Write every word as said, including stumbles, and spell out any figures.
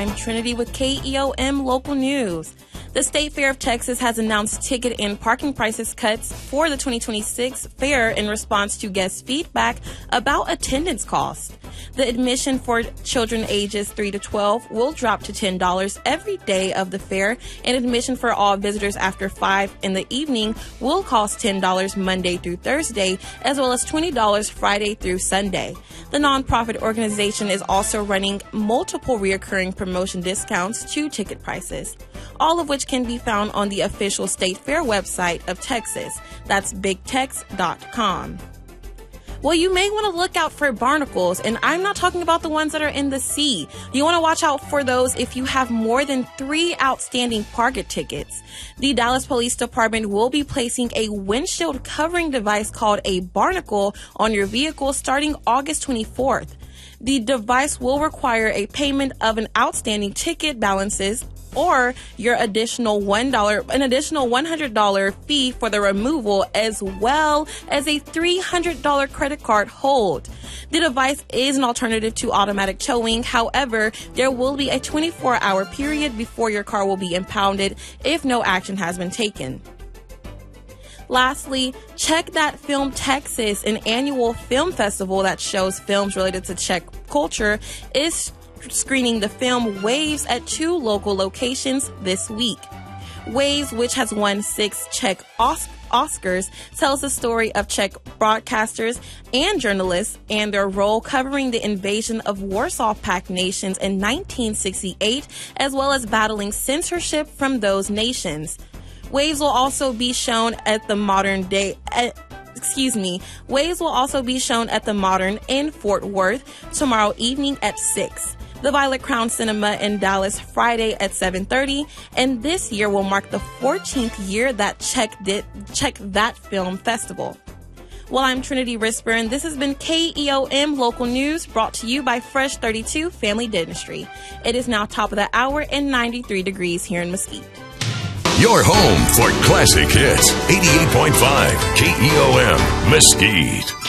I'm Trinity with K E O M Local News. The State Fair of Texas has announced ticket and parking prices cuts for the twenty twenty-six fair in response to guest feedback about attendance costs. The admission for children ages three to twelve will drop to ten dollars every day of the fair, and admission for all visitors after five in the evening will cost ten dollars Monday through Thursday, as well as twenty dollars Friday through Sunday. The nonprofit organization is also running multiple reoccurring promotion discounts to ticket prices, all of which can be found on the official State Fair website of Texas. That's big tex dot com. Well, you may want to look out for barnacles, and I'm not talking about the ones that are in the sea. You want to watch out for those if you have more than three outstanding parking tickets. The Dallas Police Department will be placing a windshield covering device called a barnacle on your vehicle starting August twenty-fourth. The device will require a payment of an outstanding ticket balances or your additional one dollar, an additional one hundred dollars fee for the removal, as well as a three hundred dollars credit card hold. The device is an alternative to automatic towing. However, there will be a twenty-four hour period before your car will be impounded if no action has been taken. Lastly, Check That Film Texas, an annual film festival that shows films related to Czech culture, is screening the film Waves at two local locations this week. Waves, which has won six Czech Os- Oscars, tells the story of Czech broadcasters and journalists and their role covering the invasion of Warsaw Pact nations in nineteen sixty-eight, as well as battling censorship from those nations. Waves will also be shown at the modern day at Excuse me. Waves will also be shown at the Modern in Fort Worth tomorrow evening at six. The Violet Crown Cinema in Dallas Friday at seven thirty, and this year will mark the fourteenth year that Check did Check That Film Festival. Well, I'm Trinity Risper, and this has been K E O M Local News, brought to you by Fresh thirty-two Family Dentistry. It is now top of the hour and ninety-three degrees here in Mesquite. Your home for classic hits, eighty-eight point five K E O M Mesquite.